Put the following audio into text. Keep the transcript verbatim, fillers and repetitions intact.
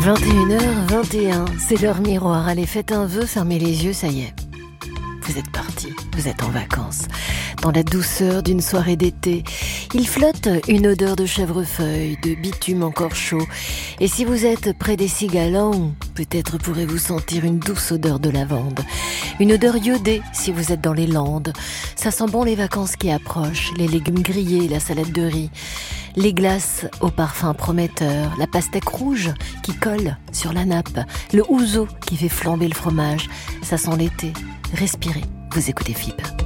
vingt et une heures vingt et un, c'est l'heure miroir. Allez, faites un vœu, fermez les yeux, ça y est. Vous êtes partis, vous êtes en vacances. Dans la douceur d'une soirée d'été, il flotte une odeur de chèvrefeuille, de bitume encore chaud. Et si vous êtes près des cigales, peut-être pourrez-vous sentir une douce odeur de lavande. Une odeur iodée si vous êtes dans les Landes. Ça sent bon les vacances qui approchent, les légumes grillés, la salade de riz, les glaces au parfum prometteur, la pastèque rouge qui colle sur la nappe, le ouzo qui fait flamber le fromage. Ça sent l'été. Respirez, vous écoutez F I B.